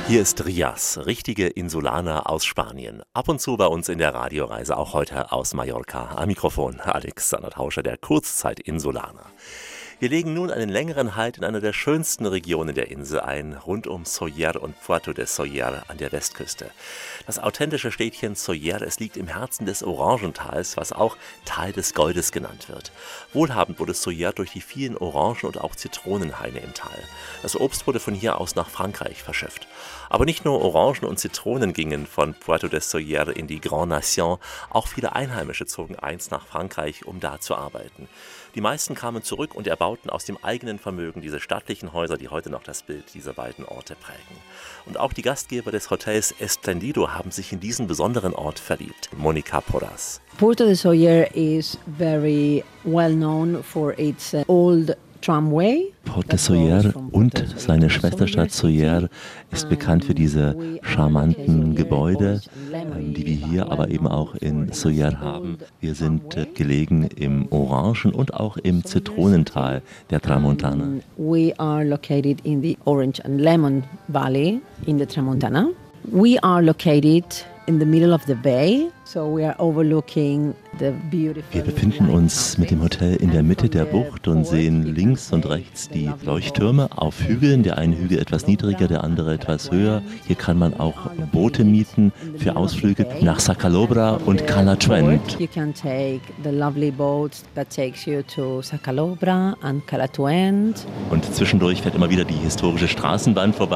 Hier ist Rias, richtige Insulaner aus Spanien. Ab und zu bei uns in der Radioreise, auch heute aus Mallorca. Am Mikrofon Alexander Tauscher, der Kurzzeit-Insulaner. Wir legen nun einen längeren Halt in einer der schönsten Regionen der Insel ein, rund um Sóller und Puerto de Sóller an der Westküste. Das authentische Städtchen Sóller, es liegt im Herzen des Orangentals, was auch Tal des Goldes genannt wird. Wohlhabend wurde Sóller durch die vielen Orangen- und auch Zitronenhaine im Tal. Das Obst wurde von hier aus nach Frankreich verschifft. Aber nicht nur Orangen und Zitronen gingen von Puerto de Sóller in die Grande Nation, auch viele Einheimische zogen einst nach Frankreich, um da zu arbeiten. Die meisten kamen zurück und erbauten aus dem eigenen Vermögen diese stattlichen Häuser, die heute noch das Bild dieser beiden Orte prägen. Und auch die Gastgeber des Hotels Esplendido haben sich in diesen besonderen Ort verliebt. Monica Porras. Puerto de Sóller is very well known for its old tramway. Port de Sóller und seine Schwesterstadt Sóller ist bekannt für diese charmanten Gebäude, die wir hier aber eben auch in Sóller haben. Wir sind gelegen im Orangen- und auch im Zitronental der Tramontana. We are located in the Orange and Lemon Valley in the Tramontana. We are located in the middle of the bay, so we are overlooking the beautiful. Wir befinden uns mit dem Hotel in der Mitte der Bucht und sehen links und rechts die Leuchttürme auf Hügeln. Der eine Hügel etwas niedriger, der andere etwas höher. Hier kann man auch Boote mieten für Ausflüge nach Sacalobra und Calatrava. You can take the lovely boat that takes you to Sacalobra and Calatrava. Und zwischendurch fährt immer wieder die historische Straßenbahn vorbei.